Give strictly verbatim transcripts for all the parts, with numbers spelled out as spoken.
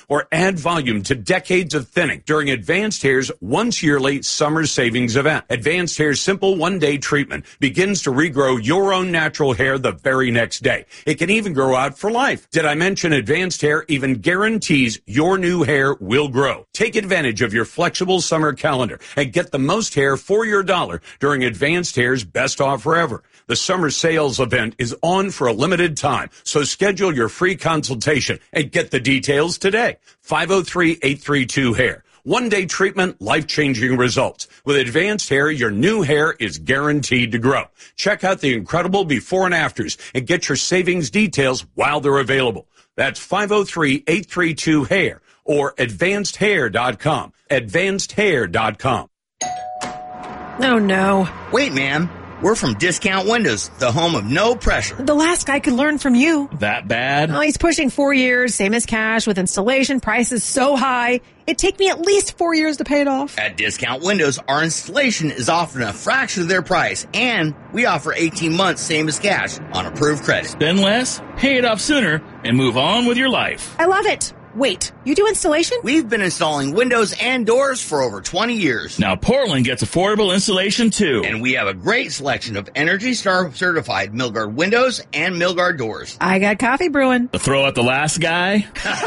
or add volume to decades of thinning during Advanced Hair's once-yearly summer savings event. Advanced Hair's simple one-day treatment begins to regrow your own natural hair the very next day. It can even grow out for life. Did I mention Advanced Hair even guarantees your new hair will grow? Take advantage of your flexible summer calendar and get the most hair for your dollar during Advanced Hair's best offer ever. The summer sales event is on for a limited time, so schedule your free consultation and get the details today. five oh three, eight three two, hair. One-day treatment, life-changing results. With Advanced Hair, your new hair is guaranteed to grow. Check out the incredible before and afters and get your savings details while they're available. That's five oh three, eight three two, hair or advanced hair dot com. advanced hair dot com. Oh, no. Wait, ma'am. We're from Discount Windows, the home of no pressure. The last guy could learn from you. That bad? Oh, he's pushing four years, same as cash, with installation prices so high. It'd take me at least four years to pay it off. At Discount Windows, our installation is often a fraction of their price, and we offer eighteen months, same as cash, on approved credit. Spend less, pay it off sooner, and move on with your life. I love it. Wait, you do installation? We've been installing windows and doors for over twenty years. Now Portland gets affordable installation too. And we have a great selection of Energy Star certified Milgard windows and Milgard doors. I got coffee brewing. To throw out the last guy?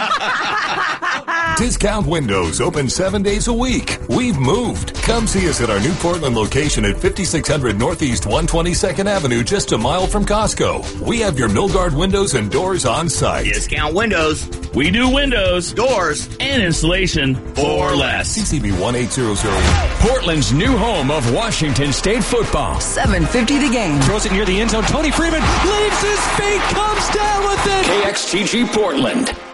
Discount Windows, open seven days a week. We've moved. Come see us at our new Portland location at fifty-six hundred Northeast one hundred twenty-second Avenue, just a mile from Costco. We have your Milgard windows and doors on site. Discount Windows. We do windows, doors, and installation for less. C C B one eight zero zero. Portland's new home of Washington State football. seven fifty the game. Throws it near the end zone. Tony Freeman leaves his feet, comes down with it. K X T G Portland.